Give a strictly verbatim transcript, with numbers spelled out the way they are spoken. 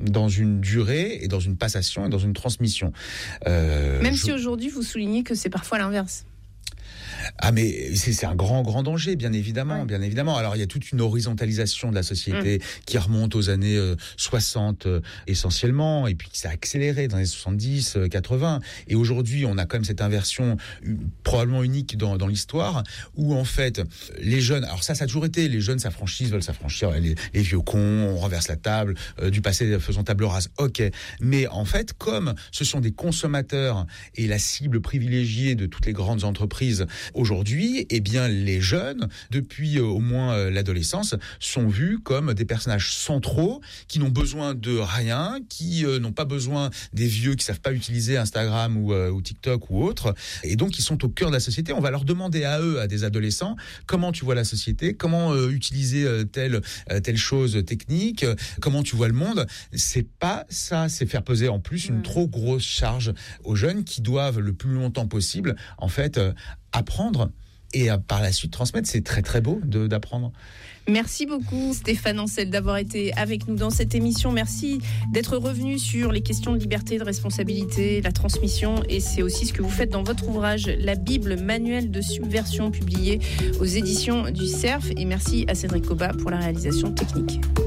dans une durée et dans une passation et dans une transmission. Euh, Même je... si aujourd'hui vous soulignez que c'est parfois l'inverse. Ah mais c'est, c'est un grand grand danger, bien évidemment, ouais. bien évidemment. Alors il y a toute une horizontalisation de la société mmh. qui remonte aux années euh, soixante euh, essentiellement, et puis qui s'est accélérée dans les soixante-dix, quatre-vingts. Et aujourd'hui, on a quand même cette inversion euh, probablement unique dans, dans l'histoire, où en fait les jeunes, alors ça ça a toujours été, les jeunes s'affranchissent, veulent s'affranchir, les, les vieux cons, on renverse la table, euh, du passé faisons table rase, ok. Mais en fait, comme ce sont des consommateurs et la cible privilégiée de toutes les grandes entreprises aujourd'hui, eh bien, les jeunes, depuis euh, au moins euh, l'adolescence, sont vus comme des personnages centraux qui n'ont besoin de rien, qui euh, n'ont pas besoin des vieux qui savent pas utiliser Instagram ou, euh, ou TikTok ou autre, et donc ils sont au cœur de la société. On va leur demander à eux, à des adolescents, comment tu vois la société, comment euh, utiliser euh, telle euh, telle chose technique, euh, comment tu vois le monde. C'est pas ça, c'est faire peser en plus une mmh. trop grosse charge aux jeunes qui doivent le plus longtemps possible, en fait, euh, apprendre et euh, par la suite transmettre. C'est très très beau de, d'apprendre. Merci beaucoup Stéphane Ancel d'avoir été avec nous dans cette émission. Merci d'être revenu sur les questions de liberté, de responsabilité, la transmission, et c'est aussi ce que vous faites dans votre ouvrage La Bible manuel de subversion, publié aux éditions du Cerf. Et merci à Cédric Cobat pour la réalisation technique.